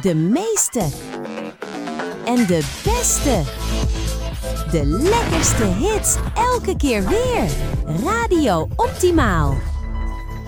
De meeste. En de beste. De lekkerste hits elke keer weer. Radio Optimaal.